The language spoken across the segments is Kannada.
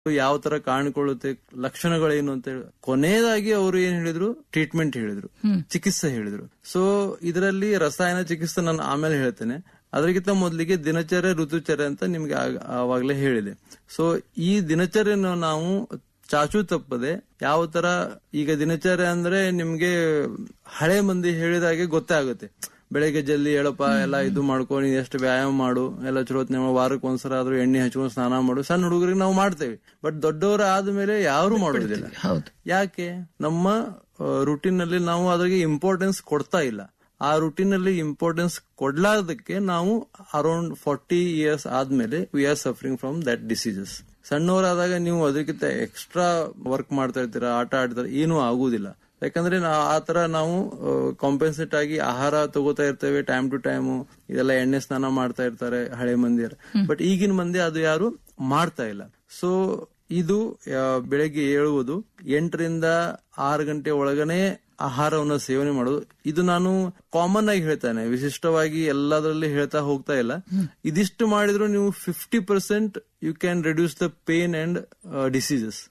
ಯಾವ ತರ ಕಾಣಿಕೊಳ್ಳುತ್ತೆ, ಲಕ್ಷಣಗಳೇನು ಅಂತ ಹೇಳಿ ಕೊನೆಯದಾಗಿ ಅವರು ಏನ್ ಹೇಳಿದ್ರು, ಟ್ರೀಟ್ಮೆಂಟ್ ಹೇಳಿದ್ರು, ಚಿಕಿತ್ಸೆ ಹೇಳಿದ್ರು. ಸೊ ಇದರಲ್ಲಿ ರಸಾಯನ ಚಿಕಿತ್ಸೆ ನಾನು ಆಮೇಲೆ ಹೇಳ್ತೇನೆ. ಅದಕ್ಕಿಂತ ಮೊದಲಿಗೆ ದಿನಚರ್ಯ ಋತುಚರ್ಯ ಅಂತ ನಿಮ್ಗೆ ಆವಾಗಲೇ ಹೇಳಿದೆ. ಸೊ ಈ ದಿನಚರ್ಯನ ನಾವು ಚಾಚು ತಪ್ಪದೆ ಯಾವ ತರ, ಈಗ ದಿನಚರ್ಯ ಅಂದ್ರೆ ನಿಮ್ಗೆ ಹಳೆ ಮಂದಿ ಹೇಳಿದಾಗೆ ಗೊತ್ತೇ ಆಗುತ್ತೆ. ಬೆಳಗ್ಗೆ ಜಲ್ದಿ ಹೇಳಪ್ಪ, ಎಲ್ಲ ಇದು ಮಾಡ್ಕೊಂಡು ಎಷ್ಟು ವ್ಯಾಯಾಮ ಮಾಡು, ಎಲ್ಲ ಚಲೋ ವಾರಕ್ಕೆ ಒಂದ್ಸಲ ಆದ್ರೂ ಎಣ್ಣೆ ಹಚ್ಕೊಂಡು ಸ್ನಾನ ಮಾಡು. ಸಣ್ಣ ಹುಡುಗರಿಗೆ ನಾವು ಮಾಡ್ತೇವೆ, ಬಟ್ ದೊಡ್ಡವರ ಆದ್ಮೇಲೆ ಯಾರು ಮಾಡೋದಿಲ್ಲ. ಯಾಕೆ? ನಮ್ಮ ರುಟೀನ್ ನಲ್ಲಿ ನಾವು ಅದ್ರಿಗೆ ಇಂಪಾರ್ಟೆನ್ಸ್ ಕೊಡ್ತಾ ಇಲ್ಲ. ಆ ರುಟೀನ್ ಅಲ್ಲಿ ಇಂಪಾರ್ಟೆನ್ಸ್ ಕೊಡ್ಲಾರ್ದಕ್ಕೆ ನಾವು ಅರೌಂಡ್ 40 years ಆದ್ಮೇಲೆ we are suffering from that diseases. ಸಣ್ಣವರಾದಾಗ ನೀವು ಅದಕ್ಕಿಂತ ಎಕ್ಸ್ಟ್ರಾ ವರ್ಕ್ ಮಾಡ್ತಾ ಇರ್ತೀರಾ, ಆಟ ಆಡ್ತಾರೆ, ಏನೂ ಆಗುದಿಲ್ಲ. ಯಾಕಂದ್ರೆ ಆ ತರ ನಾವು ಕಾಂಪೆನ್ಸೇಟ್ ಆಗಿ ಆಹಾರ ತಗೋತಾ ಇರ್ತೇವೆ ಟೈಮ್ ಟು ಟೈಮ್. ಇದೆಲ್ಲ ಎಣ್ಣೆ ಸ್ನಾನ ಮಾಡ್ತಾ ಇರ್ತಾರೆ ಹಳೆ ಮಂದಿಯರು, ಬಟ್ ಈಗಿನ ಮಂದಿ ಅದು ಯಾರು ಮಾಡ್ತಾ ಇಲ್ಲ. ಸೊ ಇದು ಬೆಳಗ್ಗೆ ಏಳುವುದು 8 ರಿಂದ 6 ಗಂಟೆ ಒಳಗನೆ ಆಹಾರವನ್ನು ಸೇವನೆ ಮಾಡೋದು. ಇದು ನಾನು ಕಾಮನ್ ಆಗಿ ಹೇಳ್ತಾನೆ, ವಿಶಿಷ್ಟವಾಗಿ ಎಲ್ಲದರಲ್ಲಿ ಹೇಳ್ತಾ ಹೋಗ್ತಾ ಇಲ್ಲ. ಇದಿಷ್ಟು ಮಾಡಿದ್ರು ನೀವು 50% you can reduce the pain and diseases.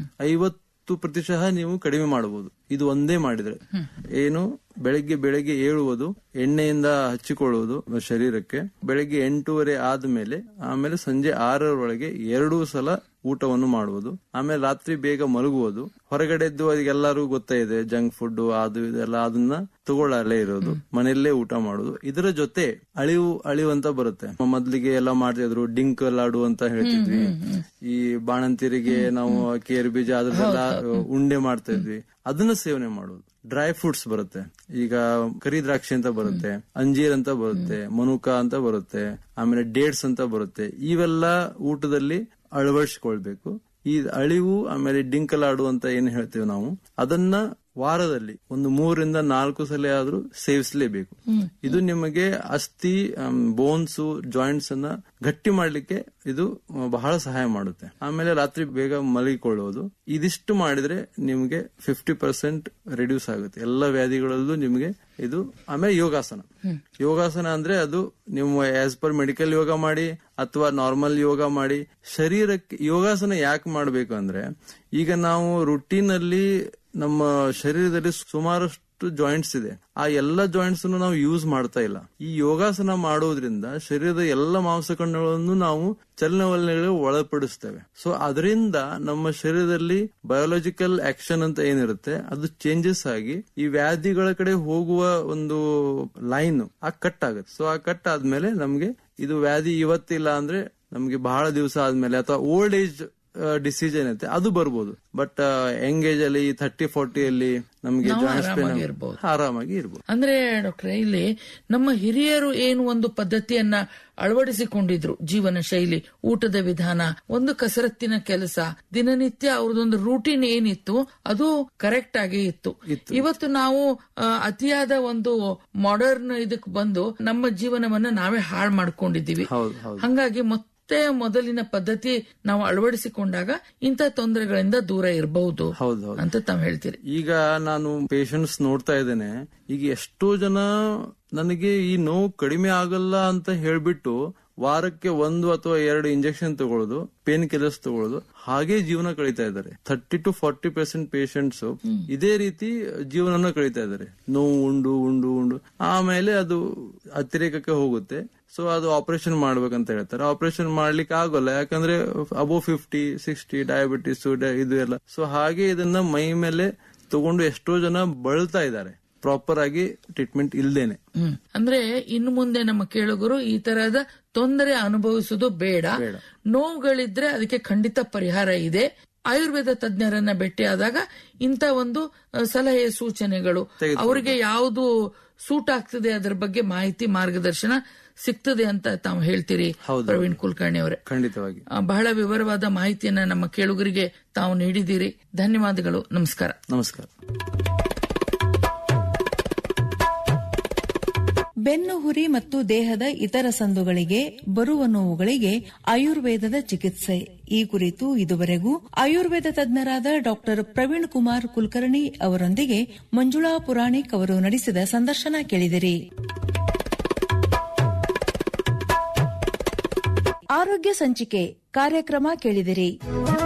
50% ನೀವು ಕಡಿಮೆ ಮಾಡಬಹುದು ಇದು ಒಂದೇ ಮಾಡಿದ್ರೆ. ಏನು? ಬೆಳಗ್ಗೆ ಏಳುವುದು, ಎಣ್ಣೆಯಿಂದ ಹಚ್ಚಿಕೊಳ್ಳುವುದು ಶರೀರಕ್ಕೆ. ಬೆಳಗ್ಗೆ 8:30 ಆದ್ಮೇಲೆ, ಆಮೇಲೆ ಸಂಜೆ 6ರೊಳಗೆ 2 ಸಲ ಊಟವನ್ನು ಮಾಡುವುದು. ಆಮೇಲೆ ರಾತ್ರಿ ಬೇಗ ಮಲಗುವುದು. ಹೊರಗಡೆದ್ದು ಅದೆಲ್ಲರೂ ಗೊತ್ತೇ ಇದೆ, ಜಂಕ್ ಫುಡ್ ಅದು ಇದೆಲ್ಲ ಅದನ್ನ ತಗೊಳ್ಳಲೇ ಇರೋದು, ಮನೆಯಲ್ಲೇ ಊಟ ಮಾಡುದು. ಇದರ ಜೊತೆ ಅಳಿವು ಅಂತ ಬರುತ್ತೆ. ಮೊದ್ಲಿಗೆ ಎಲ್ಲ ಮಾಡ್ತಿದ್ರು, ಡಿಂಕ್ ಲಾಡು ಅಂತ ಹೇಳ್ತಿದ್ವಿ. ಈ ಬಾಣಂತಿರಿಗೆ ನಾವು ಕೇರ್ ಬೀಜ ಅದ್ರದೆಲ್ಲ ಉಂಡೆ ಮಾಡ್ತಾ ಇದ್ವಿ, ಅದನ್ನ ಸೇವನೆ ಮಾಡುವುದು. ಡ್ರೈ ಫ್ರೂಟ್ಸ್ ಬರುತ್ತೆ, ಈಗ ಕರಿ ದ್ರಾಕ್ಷಿ ಅಂತ ಬರುತ್ತೆ, ಅಂಜೀರ್ ಅಂತ ಬರುತ್ತೆ, ಮನುಕ ಅಂತ ಬರುತ್ತೆ, ಆಮೇಲೆ ಡೇಟ್ಸ್ ಅಂತ ಬರುತ್ತೆ. ಇವೆಲ್ಲ ಊಟದಲ್ಲಿ ಅಳವಡಿಸಿಕೊಳ್ಬೇಕು. ಈ ಅಳಿವು ಆಮೇಲೆ ಡಿಂಕಲಾಡು ಅಂತ ಏನ್ ಹೇಳ್ತೇವೆ ನಾವು, ಅದನ್ನ ವಾರದಲ್ಲಿ ಒಂದು 3 ರಿಂದ 4 ಸಲ ಆದ್ರೂ ಸೇವಿಸಲೇಬೇಕು. ಇದು ನಿಮಗೆ ಅಸ್ಥಿ, ಬೋನ್ಸ್, ಜಾಯಿಂಟ್ಸ್ ಅನ್ನ ಗಟ್ಟಿ ಮಾಡ್ಲಿಕ್ಕೆ ಇದು ಬಹಳ ಸಹಾಯ ಮಾಡುತ್ತೆ. ಆಮೇಲೆ ರಾತ್ರಿ ಬೇಗ ಮಲಗಿಕೊಳ್ಳುವುದು. ಇದಿಷ್ಟು ಮಾಡಿದ್ರೆ ನಿಮ್ಗೆ 50% ರಿಡ್ಯೂಸ್ ಆಗುತ್ತೆ ಎಲ್ಲ ವ್ಯಾಧಿಗಳಲ್ಲೂ ನಿಮ್ಗೆ ಇದು. ಆಮೇಲೆ ಯೋಗಾಸನ ಅಂದ್ರೆ ಅದು ನೀವು ಆಸ್ ಪರ್ ಮೆಡಿಕಲ್ ಯೋಗ ಮಾಡಿ ಅಥವಾ ನಾರ್ಮಲ್ ಯೋಗ ಮಾಡಿ. ಶರೀರಕ್ಕೆ ಯೋಗಾಸನ ಯಾಕೆ ಮಾಡ್ಬೇಕು ಅಂದ್ರೆ, ಈಗ ನಾವು ರುಟೀನ್ ಅಲ್ಲಿ ನಮ್ಮ ಶರೀರದಲ್ಲಿ ಸುಮಾರಷ್ಟು ಜಾಯಿಂಟ್ಸ್ ಇದೆ, ಆ ಎಲ್ಲ ಜಾಯಿಂಟ್ಸ್ ನಾವು ಯೂಸ್ ಮಾಡ್ತಾ ಇಲ್ಲ. ಈ ಯೋಗಾಸನ ಮಾಡೋದ್ರಿಂದ ಶರೀರದ ಎಲ್ಲ ಮಾಂಸಖಂಡಗಳನ್ನು ನಾವು ಚಲನವಲನಗಳಿಗೆ ಒಳಪಡಿಸ್ತೇವೆ. ಸೊ ಅದರಿಂದ ನಮ್ಮ ಶರೀರದಲ್ಲಿ ಬಯೋಲಾಜಿಕಲ್ ಆಕ್ಷನ್ ಅಂತ ಏನಿರುತ್ತೆ ಅದು ಚೇಂಜಸ್ ಆಗಿ ಈ ವ್ಯಾಧಿಗಳ ಕಡೆ ಹೋಗುವ ಒಂದು ಲೈನ್ ಕಟ್ ಆಗುತ್ತೆ. ಸೊ ಆ ಕಟ್ ಆದ್ಮೇಲೆ ನಮ್ಗೆ ಇದು ವ್ಯಾಧಿ ಇವತ್ತಿಲ್ಲ ಅಂದ್ರೆ ನಮ್ಗೆ ಬಹಳ ದಿವಸ ಆದ್ಮೇಲೆ ಅಥವಾ ಓಲ್ಡ್ ಏಜ್ ಡಿಸೀಸ್ ಏನೈತೆ ಅದು ಬರ್ಬೋದು. ಬಟ್ ಯಂಗ್ ಏಜ್ ಅಲ್ಲಿ 30-40 ಅಲ್ಲಿ ನಮ್ಗೆ ಜಾಯಿಂಟ್ಸ್ ಪೇನ್ ಆರಾಮಾಗಿ ಇರ್ಬೋದು. ಅಂದ್ರೆ ಡಾಕ್ಟ್ರೆ, ಇಲ್ಲಿ ನಮ್ಮ ಹಿರಿಯರು ಏನು ಒಂದು ಪದ್ಧತಿಯನ್ನ ಅಳವಡಿಸಿಕೊಂಡಿದ್ರು, ಜೀವನ ಶೈಲಿ, ಊಟದ ವಿಧಾನ, ಒಂದು ಕಸರತ್ತಿನ ಕೆಲಸ, ದಿನನಿತ್ಯ ಅವ್ರದೊಂದು ರೂಟೀನ್ ಏನಿತ್ತು ಅದು ಕರೆಕ್ಟ್ ಆಗೇ ಇತ್ತು. ಇವತ್ತು ನಾವು ಅತಿಯಾದ ಒಂದು ಮಾಡರ್ನ್ ಇದಕ್ ಬಂದು ನಮ್ಮ ಜೀವನವನ್ನ ನಾವೇ ಹಾಳು ಮಾಡ್ಕೊಂಡಿದ್ದೀವಿ. ಹಂಗಾಗಿ ಮೊದಲಿನ ಪದ್ಧತಿ ನಾವು ಅಳವಡಿಸಿಕೊಂಡಾಗ ಇಂಥ ತೊಂದರೆಗಳಿಂದ ದೂರ ಇರಬಹುದು ಅಂತ ತಾವ್ ಹೇಳ್ತೀರಿ. ಈಗ ನಾನು ಪೇಷಂಟ್ಸ್ ನೋಡ್ತಾ ಇದ್ದೇನೆ, ಈಗ ಎಷ್ಟೋ ಜನ ನನಗೆ ಈ ನೋವು ಕಡಿಮೆ ಆಗಲ್ಲ ಅಂತ ಹೇಳ್ಬಿಟ್ಟು ವಾರಕ್ಕೆ 1 ಅಥವಾ 2 ಇಂಜೆಕ್ಷನ್ ತಗೊಳ್ಳೋದು, ಪೇನ್ ಕಿಲ್ಲರ್ಸ್ ತಗೊಳ್ಳೋದು, ಹಾಗೆ ಜೀವನ ಕಳೀತಾ ಇದ್ದಾರೆ. 30-40% ಪೇಷಂಟ್ಸ್ ಇದೇ ರೀತಿ ಜೀವನ ಕಳೀತಾ ಇದ್ದಾರೆ. ನೋವು ಉಂಡು ಉಂಡು ಉಂಡು ಆಮೇಲೆ ಅದು ಅತಿರೇಕಕ್ಕೆ ಹೋಗುತ್ತೆ. ಸೊ ಅದು ಆಪರೇಷನ್ ಮಾಡ್ಬೇಕಂತ ಹೇಳ್ತಾರೆ. ಆಪರೇಷನ್ ಮಾಡ್ಲಿಕ್ಕೆ ಆಗೋಲ್ಲ, ಯಾಕಂದ್ರೆ ಅಬೋ 50-60 ಡಯಾಬಿಟಿಸ್ ಇದು ಎಲ್ಲ. ಸೊ ಹಾಗೆ ಇದನ್ನ ಮೈ ಮೇಲೆ ತಗೊಂಡು ಎಷ್ಟೋ ಜನ ಬಳಲ್ತಾ ಇದ್ದಾರೆ, ಪ್ರಾಪರ್ ಆಗಿ ಟ್ರೀಟ್ಮೆಂಟ್ ಇಲ್ದೇನೆ. ಅಂದ್ರೆ ಇನ್ನು ಮುಂದೆ ನಮ್ಮ ಕೇಳುಗರು ಈ ತರಹದ ತೊಂದರೆ ಅನುಭವಿಸುವುದು ಬೇಡ. ನೋವುಗಳಿದ್ರೆ ಅದಕ್ಕೆ ಖಂಡಿತ ಪರಿಹಾರ ಇದೆ. ಆಯುರ್ವೇದ ತಜ್ಞರನ್ನ ಭೇಟಿಯಾದಾಗ ಇಂಥ ಒಂದು ಸಲಹೆ ಸೂಚನೆಗಳು ಅವರಿಗೆ ಯಾವುದು ಸೂಟ್ ಆಗ್ತದೆ ಅದರ ಬಗ್ಗೆ ಮಾಹಿತಿ, ಮಾರ್ಗದರ್ಶನ ಸಿಗ್ತದೆ ಅಂತ ತಾವು ಹೇಳ್ತೀರಿ ಪ್ರವೀಣ್ ಕುಲಕರ್ಣಿ ಅವರೇ. ಖಂಡಿತವಾಗಿ ಬಹಳ ವಿವರವಾದ ಮಾಹಿತಿಯನ್ನ ನಮ್ಮ ಕೇಳುಗರಿಗೆ ತಾವು ನೀಡಿದ್ದೀರಿ. ಧನ್ಯವಾದಗಳು. ನಮಸ್ಕಾರ. ನಮಸ್ಕಾರ. ಬೆನ್ನು ಹುರಿ ಮತ್ತು ದೇಹದ ಇತರ ಸಂದುಗಳಿಗೆ ಬರುವ ನೋವುಗಳಿಗೆ ಆಯುರ್ವೇದದ ಚಿಕಿತ್ಸೆ ಈ ಕುರಿತು ಇದುವರೆಗೂ ಆಯುರ್ವೇದ ತಜ್ಞರಾದ ಡಾಕ್ಟರ್ ಪ್ರವೀಣ್ ಕುಮಾರ್ ಕುಲಕರ್ಣಿ ಅವರೊಂದಿಗೆ ಮಂಜುಳಾ ಪುರಾಣಿಕ್ ಅವರು ನಡೆಸಿದ ಸಂದರ್ಶನ ಕೇಳಿದಿರಿ. ಆರೋಗ್ಯ ಸಂಚಿಕೆ ಕಾರ್ಯಕ್ರಮ ಕೇಳಿದಿರಿ.